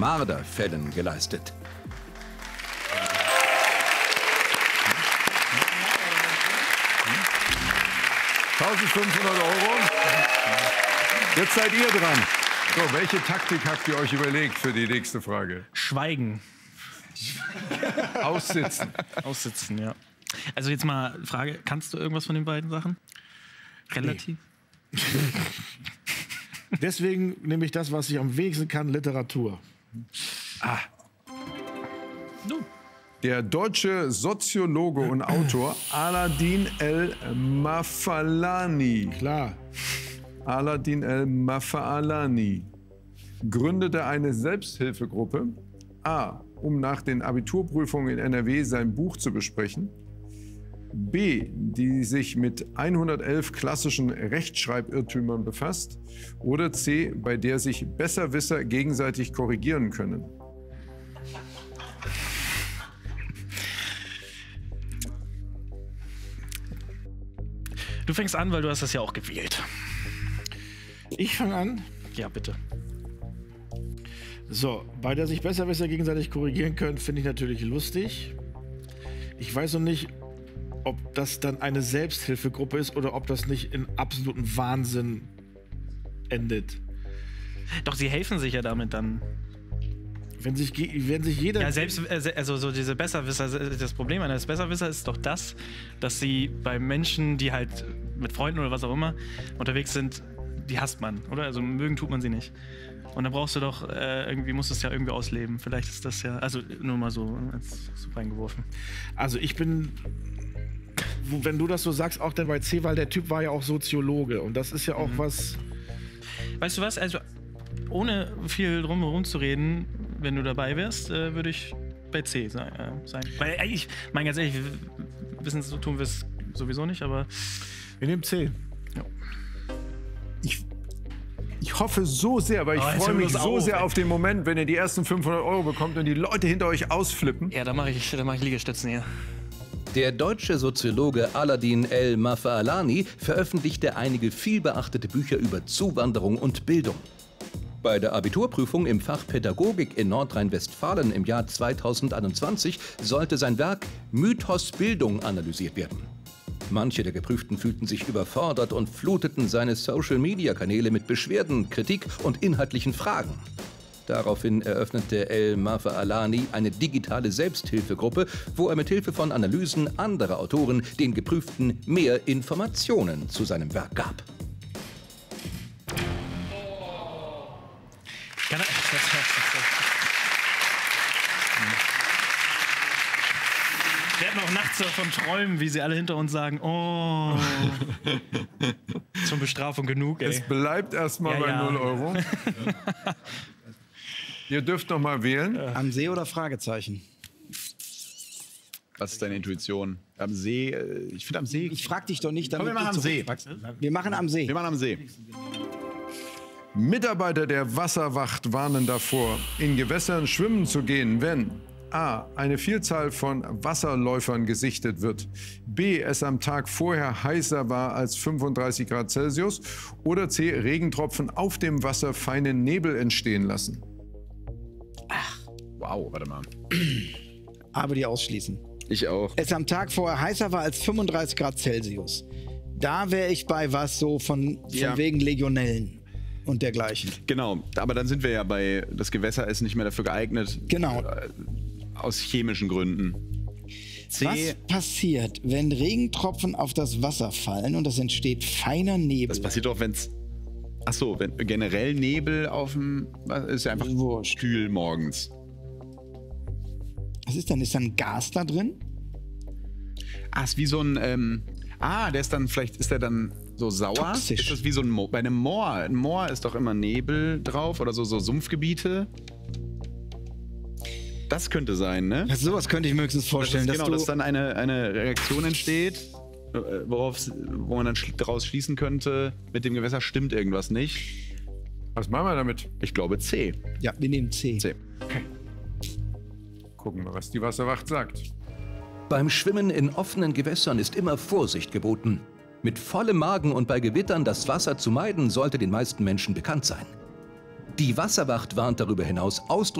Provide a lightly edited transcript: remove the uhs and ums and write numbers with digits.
Marderfällen geleistet. €1.500. Jetzt seid ihr dran. So, welche Taktik habt ihr euch überlegt für die nächste Frage? Schweigen. Aussitzen. Aussitzen, ja. Also jetzt mal Frage, kannst du irgendwas von den beiden Sachen? Relativ? Nee. Deswegen nehme ich das, was ich am wenigsten kann, Literatur. Ah. Der deutsche Soziologe und Autor Aladdin El-Mafalani. Klar. Aladdin El-Mafalani gründete eine Selbsthilfegruppe, A, um nach den Abiturprüfungen in NRW sein Buch zu besprechen, B, die sich mit 111 klassischen Rechtschreibirrtümern befasst, oder C, bei der sich Besserwisser gegenseitig korrigieren können. Du fängst an, weil du hast das ja auch gewählt. Ich fange an. Ja, bitte. So, bei der sich Besserwisser gegenseitig korrigieren können, finde ich natürlich lustig. Ich weiß noch nicht, ob das dann eine Selbsthilfegruppe ist oder ob das nicht in absoluten Wahnsinn endet. Doch, sie helfen sich ja damit dann. Wenn sich jeder... Ja, selbst, also so diese Besserwisser, das Problem eines Besserwisser ist doch das, dass sie bei Menschen, die halt mit Freunden oder was auch immer unterwegs sind, die hasst man, oder? Also mögen tut man sie nicht. Und dann brauchst du doch, irgendwie musst du es ja irgendwie ausleben. Vielleicht ist das ja, also nur mal so reingeworfen. Also ich bin, wenn du das so sagst, auch dann bei C, weil der Typ war ja auch Soziologe und das ist ja auch was... Weißt du was, also ohne viel drumherum zu reden, wenn du dabei wärst, würde ich bei C sein. Weil ich meine ganz ehrlich, wissen so tun wir es sowieso nicht, aber... Wir nehmen C. Ja. Ich hoffe so sehr, weil ich freue mich so sehr auf den Moment, wenn ihr die ersten 500 € bekommt und die Leute hinter euch ausflippen. Ja, da mache ich Liegestützen hier. Der deutsche Soziologe Aladdin El-Mafalani veröffentlichte einige vielbeachtete Bücher über Zuwanderung und Bildung. Bei der Abiturprüfung im Fach Pädagogik in Nordrhein-Westfalen im Jahr 2021 sollte sein Werk Mythos Bildung analysiert werden. Manche der Geprüften fühlten sich überfordert und fluteten seine Social-Media-Kanäle mit Beschwerden, Kritik und inhaltlichen Fragen. Daraufhin eröffnete El-Mafalani eine digitale Selbsthilfegruppe, wo er mit Hilfe von Analysen anderer Autoren den Geprüften mehr Informationen zu seinem Werk gab. Wir hatten auch nachts davon träumen, wie sie alle hinter uns sagen, oh, zur Bestrafung genug, ey. Es bleibt erstmal bei 0 €. Ihr dürft noch mal wählen. Am See oder Fragezeichen? Was ist deine Intuition? Am See, ich finde am See... Ich frag dich doch nicht, Komm, damit wir machen am See. Wir machen am See. Wir machen am See. Mitarbeiter der Wasserwacht warnen davor, in Gewässern schwimmen zu gehen, wenn A, eine Vielzahl von Wasserläufern gesichtet wird, B, es am Tag vorher heißer war als 35 Grad Celsius oder C, Regentropfen auf dem Wasser feinen Nebel entstehen lassen. Ach. Wow, warte mal. Aber die ausschließen. Ich auch. Es am Tag vorher heißer war als 35 Grad Celsius. Da wäre ich bei was so von wegen Legionellen und dergleichen. Genau, aber dann sind wir ja bei, das Gewässer ist nicht mehr dafür geeignet. Genau. Aus chemischen Gründen. C. Was passiert, wenn Regentropfen auf das Wasser fallen und es entsteht feiner Nebel? Das passiert doch, wenn es... Achso, wenn generell Nebel auf dem... Ist ja einfach kühl morgens. Was ist denn? Ist da ein Gas da drin? Ah, ist wie so ein... der ist dann... Vielleicht ist der dann so sauer. Toxisch. Ist das wie so ein bei einem Moor? Ein Moor ist doch immer Nebel drauf oder so Sumpfgebiete. Das könnte sein, ne? Also sowas könnte ich mir höchstens vorstellen. Genau, dass dann eine Reaktion entsteht, wo man dann daraus schließen könnte, mit dem Gewässer stimmt irgendwas nicht. Was machen wir damit? Ich glaube C. Ja, wir nehmen C. C. Okay. Gucken wir, was die Wasserwacht sagt. Beim Schwimmen in offenen Gewässern ist immer Vorsicht geboten. Mit vollem Magen und bei Gewittern das Wasser zu meiden, sollte den meisten Menschen bekannt sein. Die Wasserwacht warnt darüber hinaus ausdrücklich